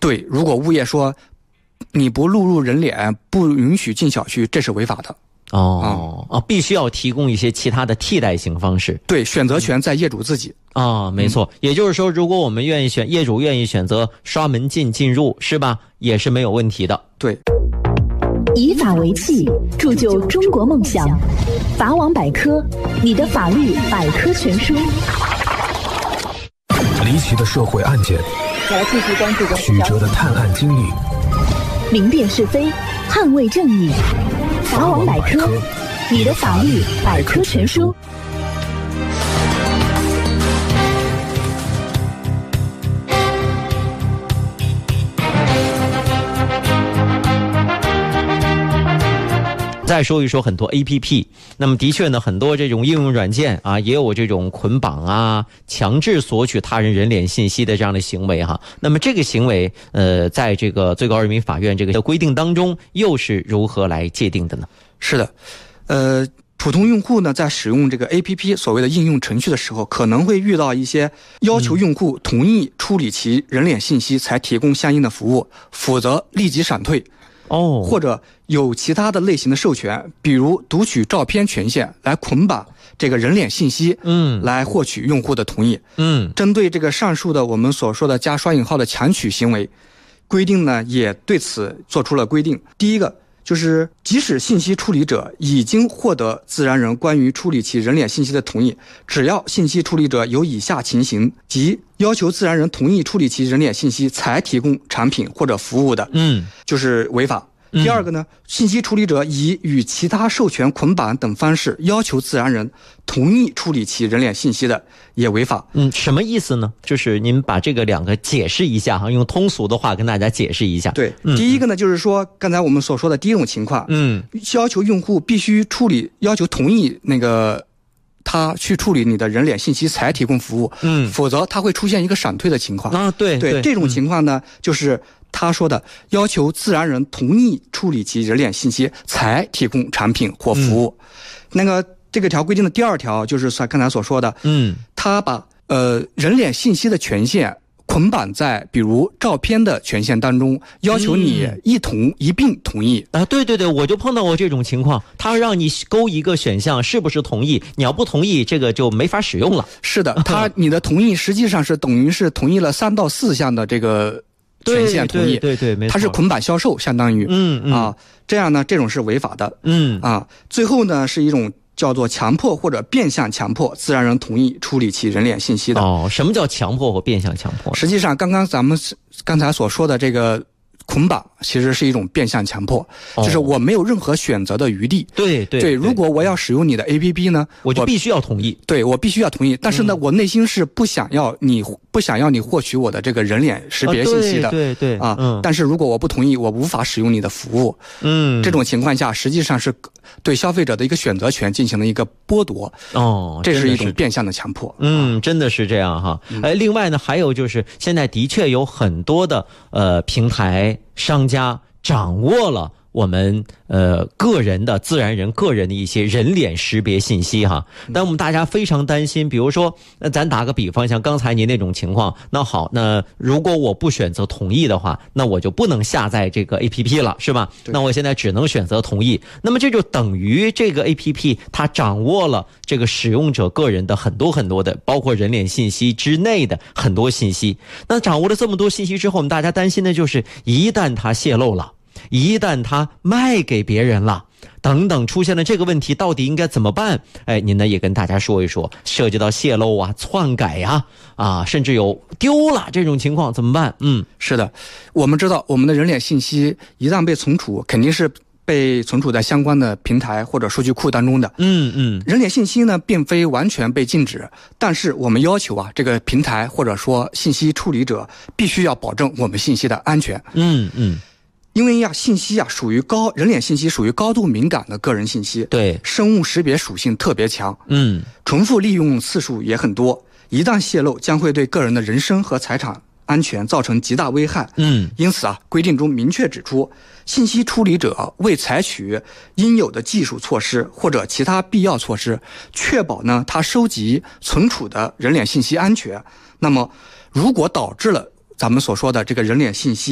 对，如果物业说你不录入人脸，不允许进小区，这是违法的。 必须要提供一些其他的替代性方式。 对，选择权在业主自己。 没错。也就是说，如果我们业主愿意选择刷门禁进入，是吧？也是没有问题的。 对。 以法为器，铸就中国梦想。法网百科，你的法律百科全书。 离奇的社会案件， 继续关注曲折的探案经历， 明辨是非，捍卫正义。法网百科，你的法律百科全书。 再说一说很多 APP， 那么的确呢，很多这种应用软件啊，也有这种捆绑啊、强制索取他人人脸信息的这样的行为哈。那么这个行为，在这个最高人民法院这个规定当中，又是如何来界定的呢？ 是的，普通用户呢，在使用这个 APP 所谓的应用程序的时候，可能会遇到一些要求用户同意处理其人脸信息才提供相应的服务，否则立即闪退。或者有其他的类型的授权，比如读取照片权限来捆绑这个人脸信息，来获取用户的同意。针对这个上述的我们所说的加双引号的强取行为，规定呢也对此做出了规定。第一个就是即使信息处理者已经获得自然人关于处理其人脸信息的同意，只要信息处理者有以下情形，即要求自然人同意处理其人脸信息才提供产品或者服务的，就是违法。第二个呢，信息处理者以与其他授权捆绑等方式要求自然人同意处理其人脸信息的，也违法。 什么意思呢？就是您把这个两个解释一下哈，用通俗的话跟大家解释一下。 对，第一个呢，就是说刚才我们所说的第一种情况，要求用户必须要求同意那个他去处理你的人脸信息才提供服务，否则他会出现一个闪退的情况。 对， 这种情况呢，就是他说的要求自然人同意处理其人脸信息才提供产品或服务。那个这个条规定的第二条就是刚才所说的，他把人脸信息的权限捆绑在比如照片的权限当中，要求你一并同意。 对，我就碰到过这种情况，他让你勾一个选项是不是同意，你要不同意这个就没法使用了。 是的，你的同意实际上是等于是同意了3到4项的这个权限同意。 对，没错， 它是捆绑销售，相当于这样呢，这种是违法的。最后呢是一种叫做强迫或者变相强迫自然人同意处理其人脸信息的。 什么叫强迫或变相强迫？ 实际上咱们刚才所说的这个捆绑其实是一种变相强迫，就是我没有任何选择的余地。对，如果我要使用你的 APP 呢， 我就必须要同意。 对，我必须要同意，但是呢，我内心是不想要你获取我的这个人脸识别信息的。 对， 但是如果我不同意，我无法使用你的服务。这种情况下实际上是对消费者的一个选择权进行了一个剥夺。这是一种变相的强迫。 真的是这样哈。另外呢，还有就是现在的确有很多的平台商家掌握了我们个人的自然人个人的一些人脸识别信息哈，但我们大家非常担心，比如说咱打个比方，像刚才您那种情况，那好，那如果我不选择同意的话，那我就不能下载这个 APP 了，是吧？那我现在只能选择同意，那么这就等于这个 APP 它掌握了这个使用者个人的很多的，包括人脸信息之内的很多信息。那掌握了这么多信息之后，我们大家担心的就是一旦它泄露了，一旦他卖给别人了等等，出现了这个问题，到底应该怎么办？您呢也跟大家说一说，涉及到泄露啊、篡改啊，甚至有丢了这种情况怎么办？ 是的，我们知道我们的人脸信息一旦被存储，肯定是被存储在相关的平台或者数据库当中的。人脸信息呢并非完全被禁止，但是我们要求这个平台或者说信息处理者必须要保证我们信息的安全。因为信息人脸信息属于高度敏感的个人信息， 对， 生物识别属性特别强，重复利用次数也很多，一旦泄露将会对个人的人身和财产安全造成极大危害。因此规定中明确指出，信息处理者未采取应有的技术措施或者其他必要措施，确保他收集存储的人脸信息安全，那么如果导致了咱们所说的这个人脸信息